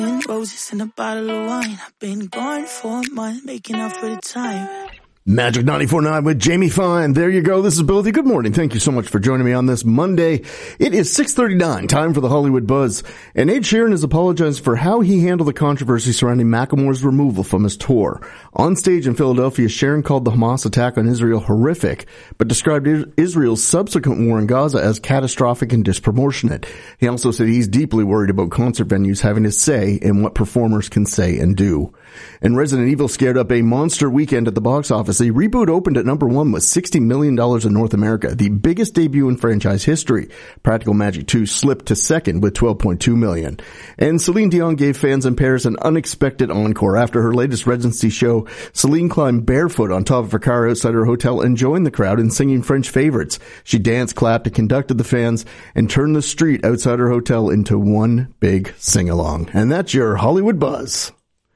Roses and a bottle of wine. I've been gone for a month, making up for the time. Magic 94.9 with Jamie Fine. There you go. This is Billy. Good morning. Thank you so much for joining me on this Monday. It is 6:39, time for the Hollywood Buzz. And Ed Sheeran has apologized for how he handled the controversy surrounding Macklemore's removal from his tour. On stage in Philadelphia, Sheeran called the Hamas attack on Israel horrific, but described Israel's subsequent war in Gaza as catastrophic and disproportionate. He also said he's deeply worried about concert venues having a say in what performers can say and do. And Resident Evil scared up a monster weekend at the box office. The reboot opened at number one with $60 million in North America, the biggest debut in franchise history. Practical Magic 2 slipped to second with $12.2 million. And Celine Dion gave fans in Paris an unexpected encore. After her latest residency show, Celine climbed barefoot on top of her car outside her hotel and joined the crowd in singing French favorites. She danced, clapped, and conducted the fans and turned the street outside her hotel into one big sing-along. And that's your Hollywood Buzz.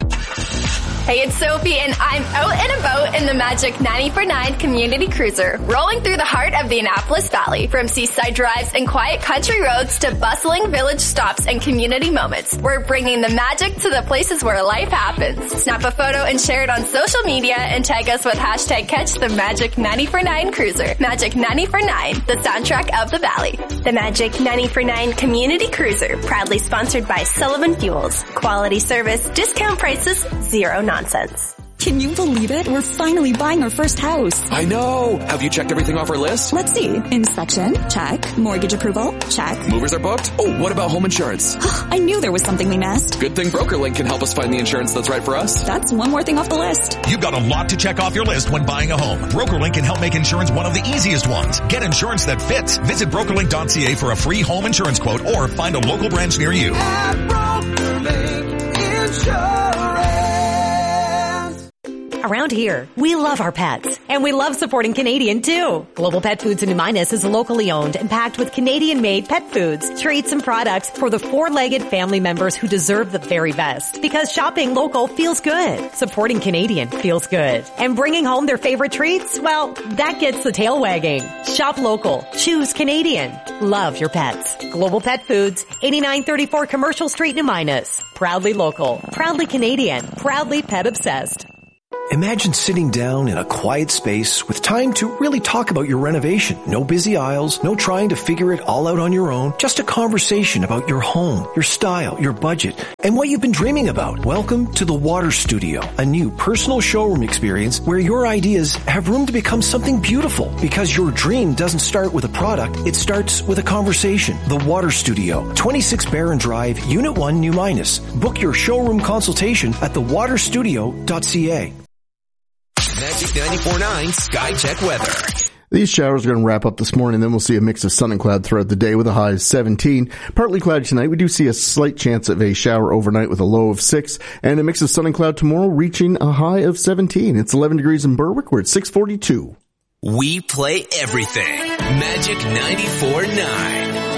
Hey, it's Sophie, and I'm out and about in the Magic 90.9 Community Cruiser, rolling through the heart of the Annapolis Valley. From seaside drives and quiet country roads to bustling village stops and community moments, we're bringing the magic to the places where life happens. Snap a photo and share it on social media and tag us with hashtag Catch the Magic 90.9 Cruiser. Magic 90.9, the soundtrack of the Valley. The Magic 90.9 Community Cruiser, proudly sponsored by Sullivan Fuels. Quality service, discount prices, zero nonsense. Can you believe it? We're finally buying our first house. I know. Have you checked everything off our list? Let's see. Inspection? Check. Mortgage approval? Check. Movers are booked? Oh, what about home insurance? I knew there was something we missed. Good thing BrokerLink can help us find the insurance that's right for us. That's one more thing off the list. You've got a lot to check off your list when buying a home. BrokerLink can help make insurance one of the easiest ones. Get insurance that fits. Visit BrokerLink.ca for a free home insurance quote or find a local branch near you. At BrokerLink Insurance. Around here, we love our pets, and we love supporting Canadian too. Global Pet Foods in New Minas is locally owned and packed with Canadian-made pet foods, treats, and products for the four-legged family members who deserve the very best. Because shopping local feels good. Supporting Canadian feels good. And bringing home their favorite treats, well, that gets the tail wagging. Shop local. Choose Canadian. Love your pets. Global Pet Foods, 8934 Commercial Street, New Minas. Proudly local. Proudly Canadian. Proudly pet obsessed. Imagine sitting down in a quiet space with time to really talk about your renovation. No busy aisles, no trying to figure it all out on your own. Just a conversation about your home, your style, your budget, and what you've been dreaming about. Welcome to the Water Studio, a new personal showroom experience where your ideas have room to become something beautiful. Because your dream doesn't start with a product, it starts with a conversation. The Water Studio, 26 Barron Drive, Unit 1, New Minas. Book your showroom consultation at thewaterstudio.ca. Magic 94.9 Sky Check weather. These showers are going to wrap up this morning, then we'll see a mix of sun and cloud throughout the day with a high of 17. Partly cloudy tonight. We do see a slight chance of a shower overnight with a low of 6, and a mix of sun and cloud tomorrow reaching a high of 17. It's 11 degrees in Berwick. We're at 6:42. We play everything. Magic 94.9.